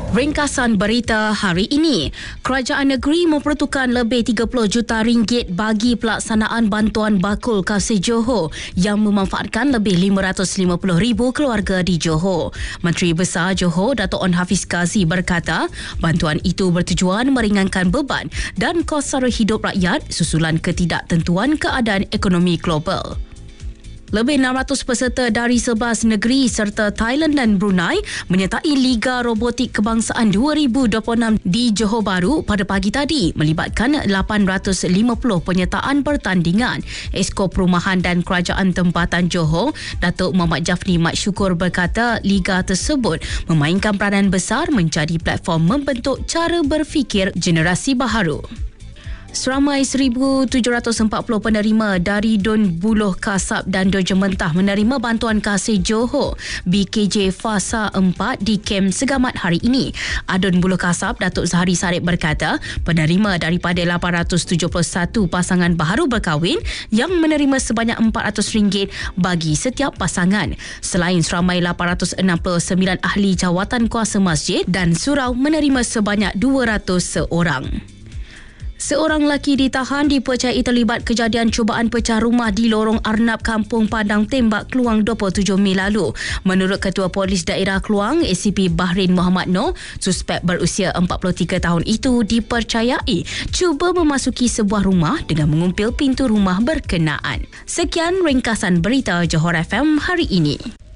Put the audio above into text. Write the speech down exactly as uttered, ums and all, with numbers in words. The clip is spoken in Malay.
Ringkasan berita hari ini. Kerajaan negeri memperuntukkan lebih tiga puluh juta ringgit bagi pelaksanaan bantuan bakul Kasih Johor yang memanfaatkan lebih lima ratus lima puluh ribu keluarga di Johor. Menteri Besar Johor Dato' On Hafiz Kazee berkata, bantuan itu bertujuan meringankan beban dan kos sara hidup rakyat susulan ketidaktentuan keadaan ekonomi global. Lebih enam ratus peserta dari sebelas negeri serta Thailand dan Brunei menyertai Liga Robotik Kebangsaan dua ribu dua puluh enam di Johor Bahru pada pagi tadi melibatkan lapan ratus lima puluh penyertaan pertandingan. Esko Perumahan dan Kerajaan Tempatan Johor, Datuk Muhammad Jafni Mat Syukur berkata liga tersebut memainkan peranan besar menjadi platform membentuk cara berfikir generasi baharu. Seramai seribu tujuh ratus empat puluh penerima dari Dun Buluh Kasab dan Doja Mentah menerima bantuan Kasih Johor B K J Fasa empat di kem Segamat hari ini. Adun Buluh Kasab Datuk Zahari Sarip berkata, penerima daripada lapan ratus tujuh puluh satu pasangan baharu berkahwin yang menerima sebanyak empat ratus ringgit bagi setiap pasangan. Selain seramai lapan ratus enam puluh sembilan ahli jawatan kuasa masjid dan surau menerima sebanyak dua ratus seorang. Seorang lelaki ditahan dipercayai terlibat kejadian cubaan pecah rumah di lorong Arnab Kampung Padang Tembak, Kluang dua puluh tujuh Mei lalu. Menurut Ketua Polis Daerah Kluang, A C P Bahrin Muhammad Noor, suspek berusia empat puluh tiga tahun itu dipercayai cuba memasuki sebuah rumah dengan mengumpil pintu rumah berkenaan. Sekian ringkasan berita Johor F M hari ini.